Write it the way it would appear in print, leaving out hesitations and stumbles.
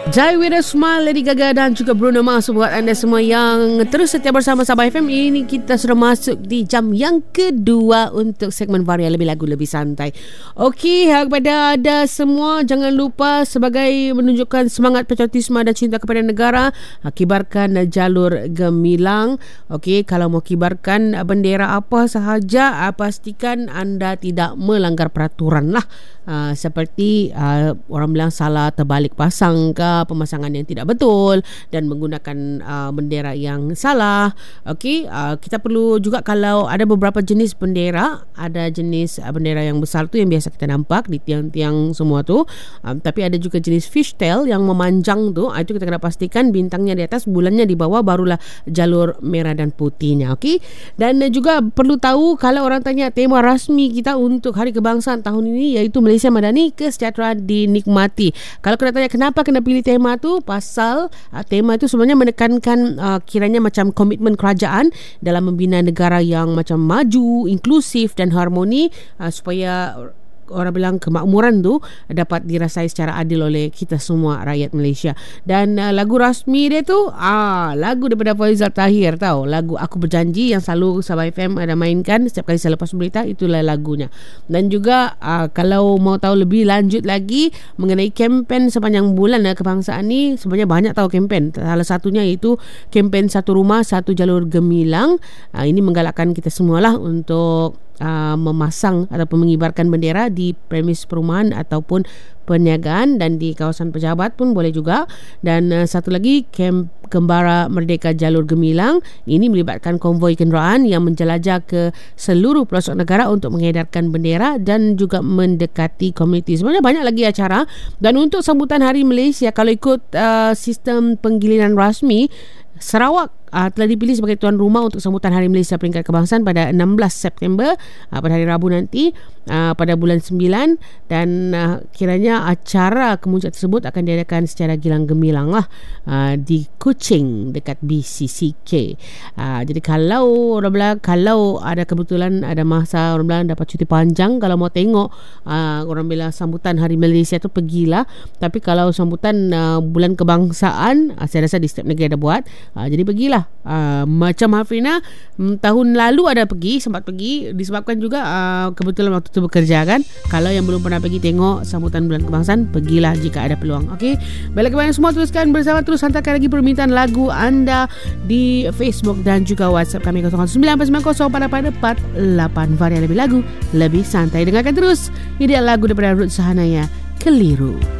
Jai with a smile, Lady Gaga dan juga Bruno Mars buat anda semua yang terus setia bersama Sabah FM. Ini kita sudah masuk di jam yang kedua untuk segmen Varia Lebih Lagu Lebih Santai. Okey, kepada anda semua, jangan lupa sebagai menunjukkan semangat patriotisme dan cinta kepada negara, kibarkan jalur gemilang. Okey, kalau mau kibarkan bendera apa sahaja, pastikan anda tidak melanggar peraturan lah. Seperti orang bilang salah terbalik pasang ke, pemasangan yang tidak betul dan menggunakan bendera yang salah. Okey, kita perlu juga, kalau ada beberapa jenis bendera, ada jenis bendera yang besar tu yang biasa kita nampak di tiang-tiang semua tu, tapi ada juga jenis fishtail yang memanjang tu, itu kita kena pastikan bintangnya di atas, bulannya di bawah, barulah jalur merah dan putihnya. Okey, dan juga perlu tahu, kalau orang tanya tema rasmi kita untuk Hari Kebangsaan tahun ini iaitu Malaysia Madani, kesejahteraan dinikmati. Kalau kena tanya kenapa kena pilih tema tu, pasal tema itu sebenarnya menekankan kiranya macam komitmen kerajaan dalam membina negara yang macam maju, inklusif dan harmoni, supaya orang bilang kemakmuran tu dapat dirasai secara adil oleh kita semua rakyat Malaysia. Dan lagu rasmi dia tu lagu daripada Faizal Tahir, tahu, lagu Aku Berjanji yang selalu Sabah FM ada mainkan setiap kali saya lepas berita, itulah lagunya. Dan juga kalau mau tahu lebih lanjut lagi mengenai kempen sepanjang bulan kebangsaan ni, sebenarnya banyak tahu kempen. Salah satunya iaitu kempen Satu Rumah Satu Jalur Gemilang. Ini menggalakkan kita semualah untuk memasang ataupun mengibarkan bendera di premis perumahan ataupun perniagaan, dan di kawasan pejabat pun boleh juga. Dan satu lagi, Kem Kembara Merdeka Jalur Gemilang, ini melibatkan konvoi kenderaan yang menjelajah ke seluruh pelosok negara untuk mengedarkan bendera dan juga mendekati komuniti. Sebenarnya banyak lagi acara. Dan untuk sambutan Hari Malaysia, kalau ikut sistem penggiliran rasmi, Sarawak telah dipilih sebagai tuan rumah untuk sambutan Hari Malaysia Peringkat Kebangsaan pada 16 September, pada hari Rabu nanti, pada bulan 9. Dan kiranya acara kemuncak tersebut akan diadakan secara gilang gemilang lah, di Kuching dekat BCCK. Jadi kalau orang bilang, kalau ada kebetulan ada masa, orang bilang dapat cuti panjang, kalau mau tengok orang bilang sambutan Hari Malaysia tu, pergilah. Tapi kalau sambutan bulan kebangsaan, saya rasa di setiap negeri ada buat, jadi pergilah. Macam Hafrina tahun lalu ada pergi, sempat pergi, disebabkan juga kebetulan waktu tu bekerja kan. Kalau yang belum pernah pergi tengok sambutan bulan kebangsaan, pergilah jika ada peluang. Okey, balik kepada semua, teruskan bersama, terus hantarkan lagi permintaan lagu anda di Facebook dan juga WhatsApp kami 009904448. Varia Lebih Lagu Lebih Santai. Dengarkan terus, ini adalah lagu daripada Ruth Sahanaya, Keliru.